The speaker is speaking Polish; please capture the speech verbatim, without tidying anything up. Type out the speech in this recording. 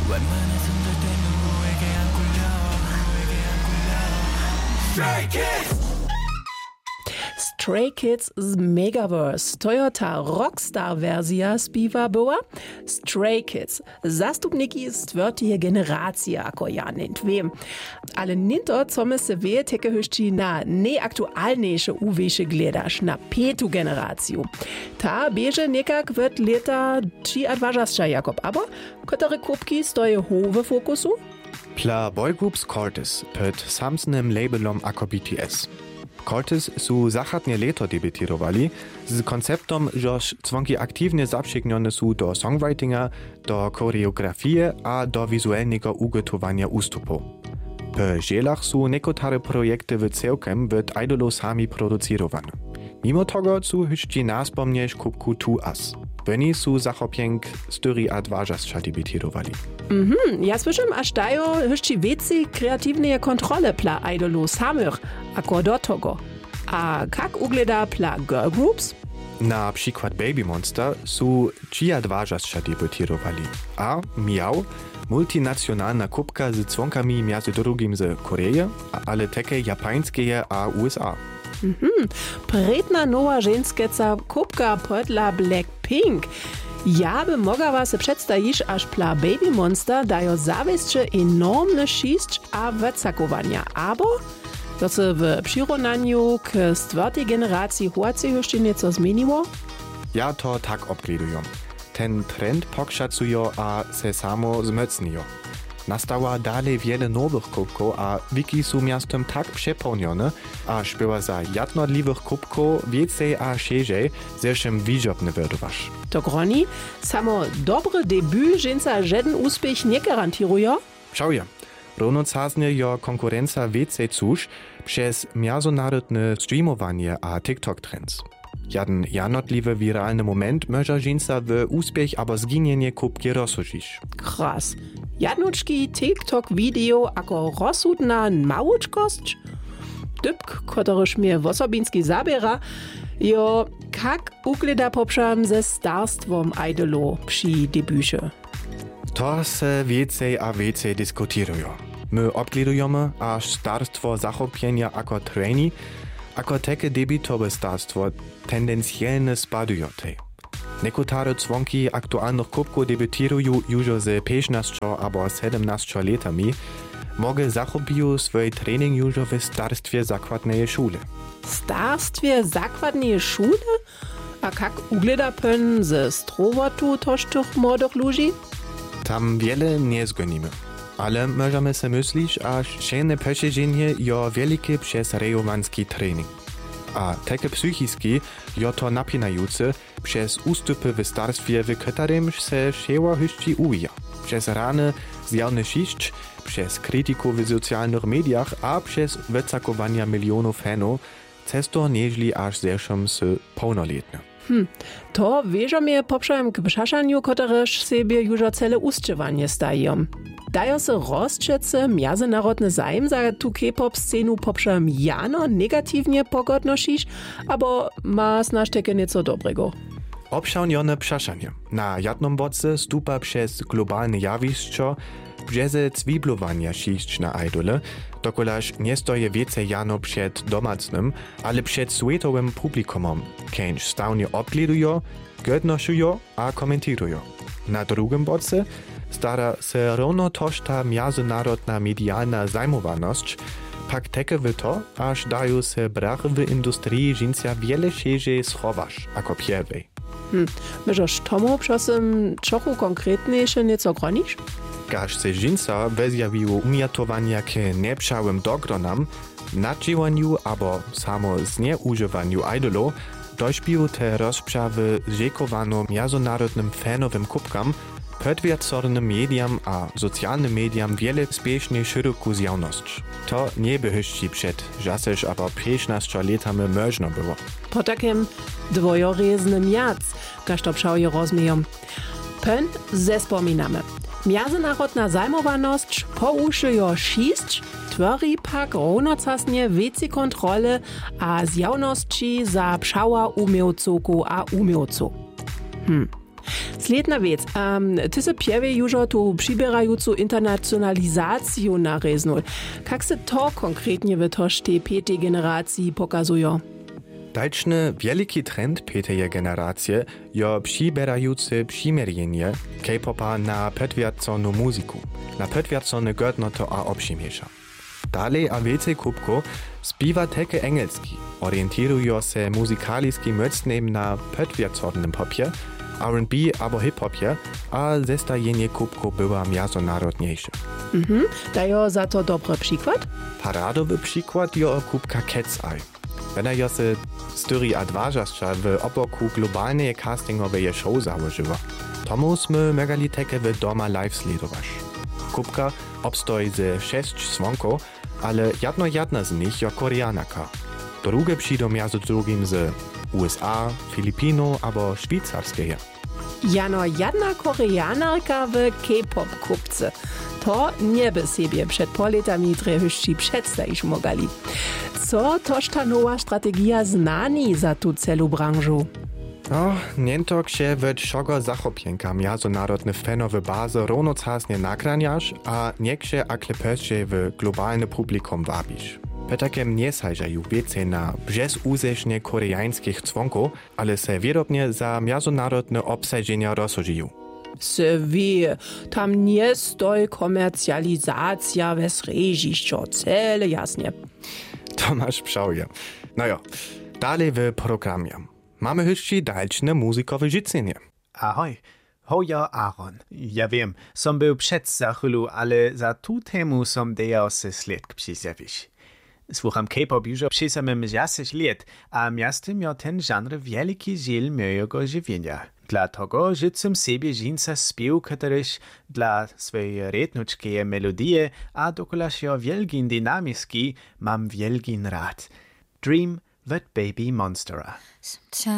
Stray Kids! Stray Kids z Megaverse. Toyota Rockstar-wersja spiwa była. Stray Kids. Zastupniki stvrtije generacije, ako ja nint wiem. Ale ninto, co my se wie, teke hyšći na neaktualniejsze uwieše gledaš, na petu generaciju. Ta bieže nekak wird leta dvadeset Jakob. Aber kotere kupki stoje hove fokusu? Pla boygroups Cortis pod samsnym labelom ako B T S. Cortis su zachodnie leto debitirowali z konceptom, żoż dzwonki aktywnie zaprzyknione su do songwritinga, do choreografie a do wizualnego ugotowania ustupów. Po żelach su nekotare projekty w całkiem wyd idolu sami producirowane. Mimo tego su hyšći naspomnieć kupku Tu As. Oni su zachopienk styri a dvadeset debitirowali. Mhm, ja słyszam, aż dają hyšći więcej kreatywne kontrole pla idolu samych, ako do tego. A kak ugleda pla girl groups? Na przykład Baby Monster su dvadeset debitirowali. A Miau, multinacjonalna kupka z dzwonkami między drugim z Koreje, ale takie japańskie a U S A. Mhm, predna nowa ženskeca kupka podla Blackpink. Ja by mogła se przedstawić, aż pla Baby Monster dają zawieszcze enormne šišć a wycakowania. Abo to se w przyrównaniu k stvrtej generacji chłopacy już nieco zmieniło? Ja to tak obgliduję. Ten trend pokrzacują a se samo zmocniją. Nastała dalej wiele nowych kubków, a wiki są miastem tak przepełnione, a śpiewa za jednotliwych kubków więcej a szerzej, zresztą widziobny wydowasz. To groni, samo dobry debut ženca żaden uspech nie gwarantirują? Schauja, równoczasnie jo konkurencja więcej cóż przez międzynarodne streamowanie a TikTok trends. Jeden jednotliwy wiralny moment może ženca w uspech albo zginienie kubki rozsudzić. Kras. Jadnuczki TikTok video ako rozsudna małuczkost? Typk, kotoryż mnie wosobinski zabiera, jo kak ugleda poprzam ze starstwom idolu przy debucie. To se więcej a więcej dyskutują. My obglidujemy, aż starstwo zachopienia ako trainee, ako takie debiutowe starstwo tendencjalnie spadują tej. Nekotare dzwonki aktualnych kubków debiutirują już z piętnastu albo siedemnastu latami, mogę zachopią swój trening już w starstwie zakładnej szule. Starstwie zakładnej szule? A kak ugleda pen ze strowotu tożtych młodych ludzi? Tam wiele nie zgonimy. Ale możemy se myśleć, aż szejne posiedzenie jo wielkie przez rejowanski trening. A takie psychiski jo to napinające przez ustupy w starstwie, w którym se szeła hyšći uwija. Przez rany zjawny šišć, przez krytyku w socjalnych mediach, a przez wycakowania milionów fanów, cesto nieźli aż zeszłym z pełnoletnym. Hm, to wierzę mnie poprzem k przeszaniu, któreż sobie już cele uszczywanie stają. Dają se rozczece międzynarodny zajem za tu K-pop scenu poprzem jano negatywnie pogodnosić, albo ma znasz takie nieco dobrego? Obszanione przeszanie. Na jednym bodze stupa przez globalne jawisko brzeze cwiblowania šišć na idole, dokolaż nie stoje więcej jano przed domacnym, ale przed światowym publikumom, kęż stawnie obglidują, godnoszują a komentują. Na drugim bodze stara se równo toż ta międzynarodna medialna zajmowaność, pak teke w to, aż dają se brachy w industrii žencia wiele szerzej schowasz, ako pierwej. Hm, możesz tomu przosem trochu konkretniejsze nieco gronisz? Każ se ženca wezjawiło umiatowania k nepřałym dogronam, nadziewaniu albo samo zneużywaniu idolu, dośpił te rozprzawy rzekowano międzynarodnym fanowym kubkam, podwiacornym mediam a socjalnym mediam wiele spiesznie szeroką zjawność. To nie by hyšći przed żaseż albo piętnastu latami można było. Po takim dwojoreznym jac, każ to pszałje rozmieją. Pen zespominamy. Międzynarodna zajmowaność pouszyjo šišć, tworzy pak równocasnie więcej kontrole a zjawności za pszała umiejców a umiejców. Hm. Sledna wiec. Um, ty se pjewie już tu przybierającą internacjonalizację nareznul. Jak se to konkretnie w tej piętej generacji pokazuje? Dalszny wielki trend piętej generacji je przybierające przymierzenie K-popa na podwierconu muzyku, na podwiercone godnoto a obszymiesza. Dalej a więcej kubko śpiewa tylko engelski, orientują się muzykaliski mocnym na podwierconym popie, R and B albo hip-hopie, a zestajenie kubko była międzynarodniejsze. Mhm, dają za to dobry przykład? Paradowy przykład je kubka Cat's Eye. Wenn er se styri adważasza w oboku globalnej castingowej show założyła, to musimy megali teke w doma live sledować. Kubka obstoi ze sześć swonko, ale jedno jedna z nich je Koreanaka. Drugie przyjdą między drugim z U S A, Filipino albo Szwajcarskie. Jano jedna Koreanerka w K-pop kupce. To nie by sobie przed poletami trehyszci przedstawić mogali. Co toż ta nowa strategia znani za tu celu branżu? No, nientok się w szogo zachopienka międzynarodne fanowe bazy równocasnie nagraniasz, a nieksze aklepecie w globalne publikum wabisz. Petakiem nie sajżają więcej na bezúzesznie koreańskich członków, ale se wierobnie za międzynarodne obsadzenia rozsądziją. Se wie, tam nie stoi komercjalizacja we srežišćo, cele jasnie. To masz pszauje. No jo, dalej w programie. Mamy jeszcze dalsze muzykowe życzenie. Ahoj, hoja Aaron. Ja wiem, som był przed zachulu, ale za tu temu som dejał se sledk przyzjawić. Słucham K-pop już przy samym dziesięć lat, a miasto miał ten żanr wielki ziel mojego żywienia. Dlatego życzę sobie żinca śpiew, któryś dla swojej rytmicznej melodii, a dokola się wielgin dynamiski mam wielgin rad. Dream with Baby Monstera.